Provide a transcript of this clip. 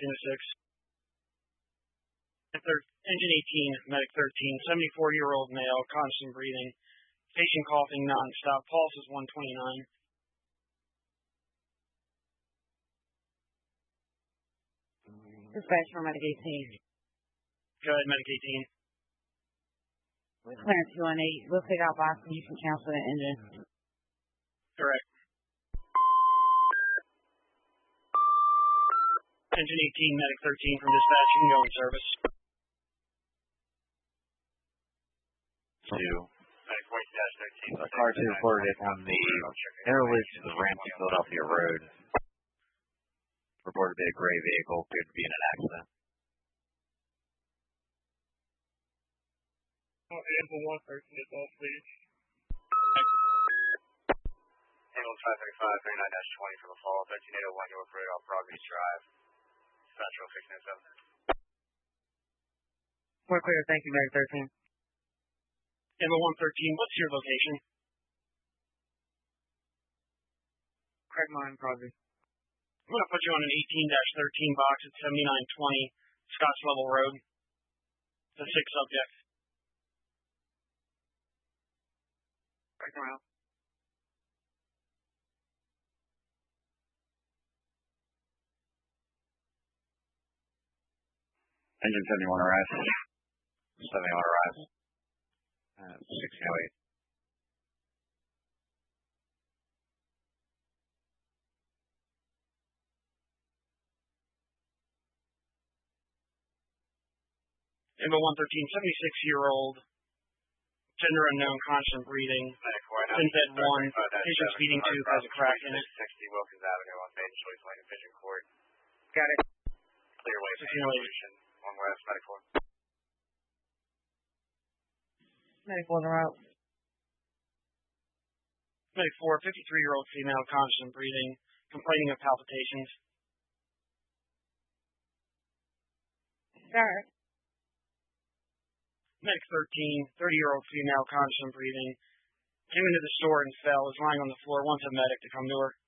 unit 6. Engine 18, medic 13, 74-year-old male, constant breathing, patient coughing non-stop, pulse is 129. Dispatch for medic 18. Go ahead, medic 18. With clearance 218, we'll pick out box and you can cancel the engine. Correct. Engine 18, medic 13 from dispatch, you can go in service. Medic 40-13. Car 2 reported it on the interlude to the ramp to Philadelphia Road. Reported to be a gray vehicle, appeared to be in an accident. Ambulance 113 is off stage. Ambulance 535, 39-20 from the fall, 13801 York Road off Broadbeach Drive. Central 697. We're clear, thank you, medic 13. Ambulance 113, what's your location? Craig Mine, Broadbeach. I'm going to put you on an 18-13 box at 7920 Scotts Level Road. The 6 subjects. Craig Mine. Engine 71 arrives. 71 arrives. 1608. Ambulance 113, 76-year-old, gender unknown, constant breathing, in bed 1, patient's feeding tube has a crack in it. 60 Wilkins Avenue on Main Choice Lane, Vision Court. Got it. Clear way to solution. 1 West, medic 4. Medic 4 en route. Medic 4, 53-year-old female, constant breathing, complaining of palpitations. Got it. Medic 13, 30-year-old female, constant breathing, came into the store and fell, is lying on the floor, wants a medic to come to her.